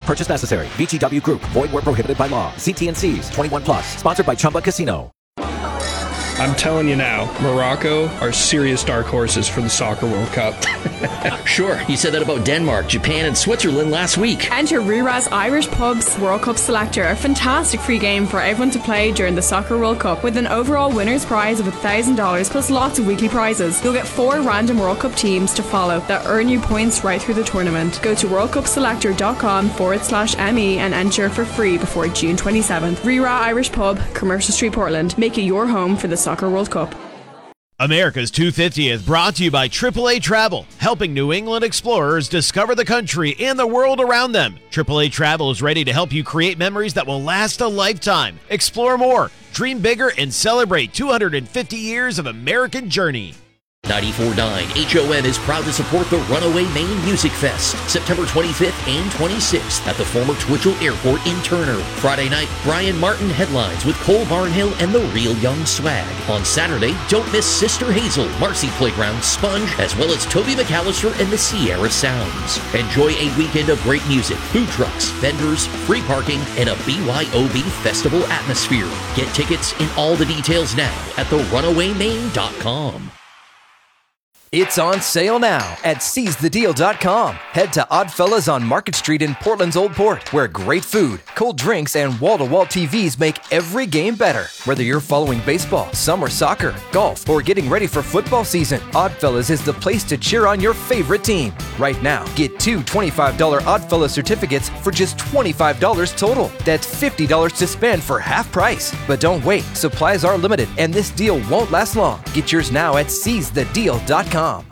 purchase necessary. VGW Group. Void where prohibited by law. See T&Cs. 21 plus. Sponsored by Chumba Casino. I'm telling you now, Morocco are serious dark horses for the Soccer World Cup. Sure, you said that about Denmark, Japan, and Switzerland last week. Enter Riraz Irish Pubs World Cup Selector, a fantastic free game for everyone to play during the Soccer World Cup with an overall winner's prize of $1,000 plus lots of weekly prizes. You'll get 4 random World Cup teams to follow that earn you points right through the tournament. Go to worldcupselector.com/ME and enter for free before June 27th. Rira Irish Pub, Commercial Street, Portland. Make it your home for the Soccer World Cup. America's 250th brought to you by AAA Travel, helping New England explorers discover the country and the world around them. AAA Travel is ready to help you create memories that will last a lifetime. Explore more, dream bigger, and celebrate 250 years of American journey. 94.9 HOM is proud to support the Runaway Maine Music Fest, September 25th and 26th at the former Twitchell Airport in Turner. Friday night, Brian Martin headlines with Cole Barnhill and the Real Young Swag. On Saturday, don't miss Sister Hazel, Marcy Playground, Sponge, as well as Toby McAllister and the Sierra Sounds. Enjoy a weekend of great music, food trucks, vendors, free parking, and a BYOB festival atmosphere. Get tickets and all the details now at therunawaymaine.com. It's on sale now at SeizeTheDeal.com. Head to Oddfellas on Market Street in Portland's Old Port, where great food, cold drinks, and wall-to-wall TVs make every game better. Whether you're following baseball, summer soccer, golf, or getting ready for football season, Oddfellas is the place to cheer on your favorite team. Right now, get 2 $25 Oddfellas certificates for just $25 total. That's $50 to spend for half price. But don't wait. Supplies are limited, and this deal won't last long. Get yours now at SeizeTheDeal.com.